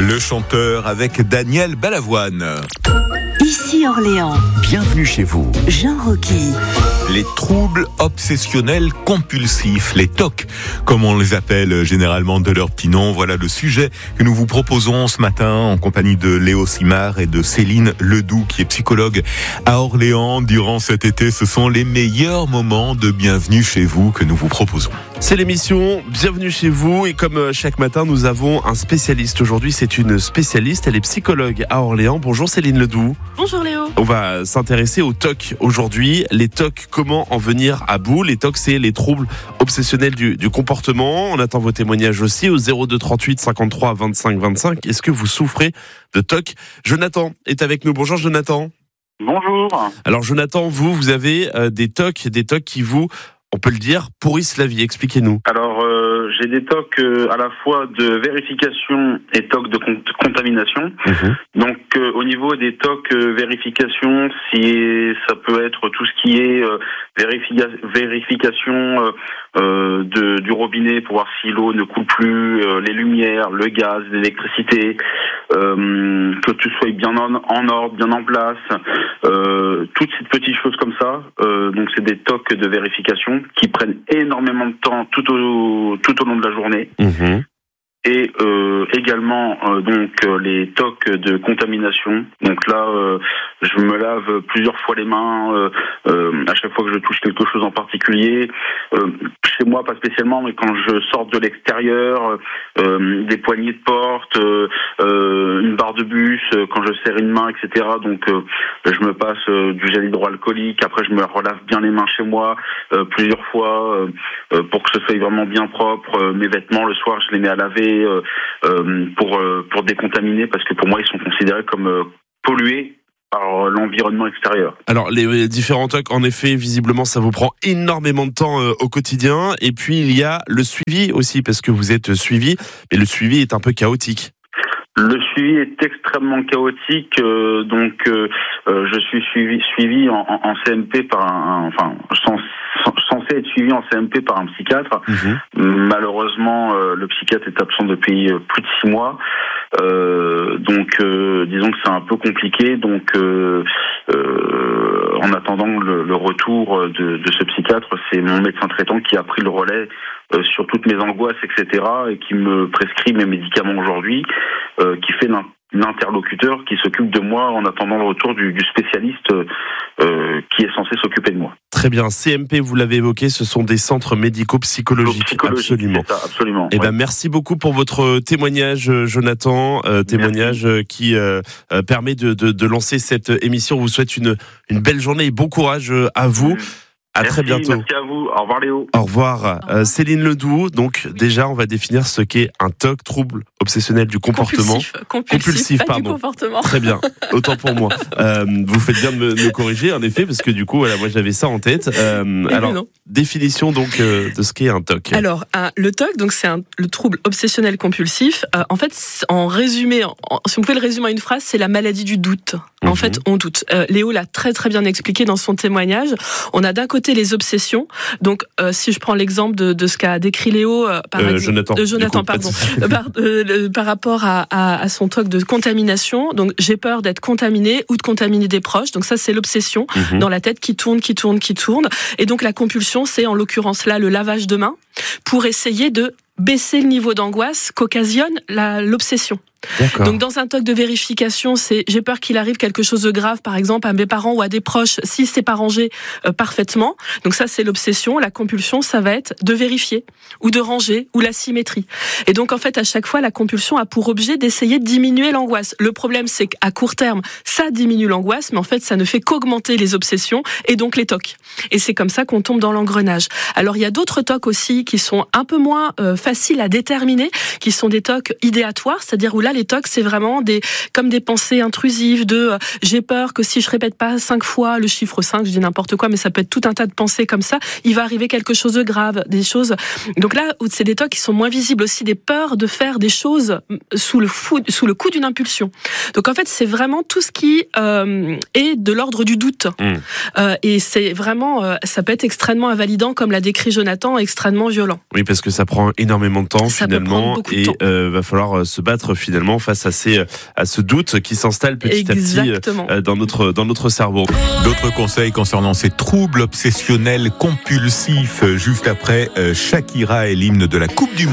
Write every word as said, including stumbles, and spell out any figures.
Le chanteur avec Daniel Balavoine. Ici Orléans. Bienvenue chez vous. Jean Rocky. Les troubles obsessionnels compulsifs, les T O C, comme on les appelle généralement de leur petit nom. Voilà le sujet que nous vous proposons ce matin en compagnie de Léo Simard et de Céline Ledoux, qui est psychologue à Orléans. Durant cet été, ce sont les meilleurs moments de Bienvenue chez vous que nous vous proposons. C'est l'émission Bienvenue chez vous, et comme chaque matin, nous avons un spécialiste. Aujourd'hui, c'est une spécialiste, elle est psychologue à Orléans. Bonjour Céline Ledoux. Bonjour Léo. On va s'intéresser aux T O C aujourd'hui. Les T O C, comment en venir à bout? Les T O C, c'est les troubles obsessionnels du, du comportement. On attend vos témoignages aussi au zéro deux trente-huit cinquante-trois vingt-cinq vingt-cinq. Est-ce que vous souffrez de T O C? Jonathan est avec nous. Bonjour Jonathan. Bonjour. Alors Jonathan, vous, vous avez euh, des T O C, des T O C qui vous, on peut le dire, pourrissent la vie. Expliquez-nous. Alors, euh, j'ai des T O C euh, à la fois de vérification et T O C de con- contamination. Mmh. Donc, euh, au niveau des T O C euh, vérification, si ça peut être tout ce qui est euh, vérifica- vérification euh, euh, de, du robinet pour voir si l'eau ne coule plus, euh, les lumières, le gaz, l'électricité, euh, que tout soit bien en, en ordre, bien en place, euh, toutes ces petites choses comme ça. Euh, donc, c'est des T O C de vérification qui prennent énormément de temps tout au tout au long de la journée. Mmh. Et euh, également euh, donc euh, les T O C de contamination. Donc là, euh, je me lave plusieurs fois les mains euh, euh, à chaque fois que je touche quelque chose en particulier. Euh, chez moi, pas spécialement, mais quand je sors de l'extérieur, euh, des poignées de porte, euh, euh, une barre de bus, euh, quand je serre une main, et cetera. Donc euh, je me passe euh, du gel hydroalcoolique. Après, je me relave bien les mains chez moi euh, plusieurs fois euh, euh, pour que ce soit vraiment bien propre. Euh, mes vêtements, le soir, je les mets à laver. Euh, euh, pour euh, pour décontaminer, parce que pour moi ils sont considérés comme euh, pollués par l'environnement extérieur. Alors les différents T O C, en effet, visiblement ça vous prend énormément de temps euh, au quotidien, et puis il y a le suivi aussi, parce que vous êtes suivi, mais le suivi est un peu chaotique. Le suivi est extrêmement chaotique, euh, donc euh, euh, je suis suivi suivi en, en, en C M P par un, enfin sans, censé être suivi en C M P par un psychiatre. Mmh. Malheureusement, euh, le psychiatre est absent depuis euh, plus de six mois, euh, donc euh, disons que c'est un peu compliqué. Donc euh, euh, en attendant le, le retour de, de ce psychiatre, c'est mon médecin traitant qui a pris le relais euh, sur toutes mes angoisses, et cetera, et qui me prescrit mes médicaments aujourd'hui. Euh, qui fait l'interlocuteur qui s'occupe de moi en attendant le retour du, du spécialiste euh, qui est censé s'occuper de moi. Très bien. C M P, vous l'avez évoqué, ce sont des centres médico-psychologiques. Absolument. C'est ça, absolument. Et ouais. ben, merci beaucoup pour votre témoignage, Jonathan. Euh, témoignage merci. qui euh, permet de, de, de lancer cette émission. On vous souhaite une, une belle journée et bon courage à vous. Mmh. À merci, très bientôt. Merci à vous. Au revoir Léo. Au revoir. Euh, Céline Ledoux. Donc déjà, on va définir ce qu'est un T O C, trouble obsessionnel du comportement. Compulsif, compulsif, compulsif pas pardon. Du comportement. Très bien. Autant pour moi. Euh, vous faites bien de me, de me corriger, en effet, parce que du coup, voilà, moi j'avais ça en tête. Euh, alors, non. définition donc euh, de ce qu'est un T O C. Alors, un, le T O C, donc c'est un, le trouble obsessionnel compulsif. Euh, en fait, en résumé, en, si on pouvait le résumer en une phrase, c'est la maladie du doute. En mmh. fait, on doute. Euh, Léo l'a très très bien expliqué dans son témoignage. On a d'un côté les obsessions. Donc, euh, si je prends l'exemple de, de ce qu'a décrit Léo, euh, par euh, exemple, Jonathan, de Jonathan, coup, pardon, par, euh, par rapport à, à, à son T O C de contamination. Donc, j'ai peur d'être contaminé ou de contaminer des proches. Donc, ça, c'est l'obsession mmh. dans la tête qui tourne, qui tourne, qui tourne. Et donc, la compulsion, c'est en l'occurrence là le lavage de mains pour essayer de baisser le niveau d'angoisse qu'occasionne la, l'obsession. D'accord. Donc dans un T O C de vérification, c'est j'ai peur qu'il arrive quelque chose de grave, par exemple à mes parents ou à des proches, si c'est pas rangé euh, parfaitement. Donc ça c'est l'obsession. La compulsion, ça va être de vérifier ou de ranger ou la symétrie. Et donc en fait à chaque fois la compulsion a pour objet d'essayer de diminuer l'angoisse. Le problème c'est qu'à court terme ça diminue l'angoisse, mais en fait ça ne fait qu'augmenter les obsessions et donc les T O C. Et c'est comme ça qu'on tombe dans l'engrenage. Alors il y a d'autres T O C aussi qui sont un peu moins euh, faciles à déterminer, qui sont des T O C idéatoires, c'est-à-dire où là les T O C, c'est vraiment des, comme des pensées intrusives de euh, j'ai peur que si je répète pas cinq fois le chiffre cinq, je dis n'importe quoi, mais ça peut être tout un tas de pensées comme ça, il va arriver quelque chose de grave, des choses. Donc là, c'est des T O C qui sont moins visibles aussi, des peurs de faire des choses sous le, fou, sous le coup d'une impulsion. Donc en fait, c'est vraiment tout ce qui euh, est de l'ordre du doute. Mmh. Euh, et c'est vraiment, euh, ça peut être extrêmement invalidant, comme l'a décrit Jonathan, extrêmement violent. Oui, parce que ça prend énormément de temps ça finalement, peut prendre beaucoup de et temps. Euh, va falloir se battre finalement. finalement face à ces à ce doute qui s'installe petit Exactement. à petit dans notre dans notre cerveau. D'autres conseils concernant ces troubles obsessionnels compulsifs juste après Shakira et l'hymne de la Coupe du Monde.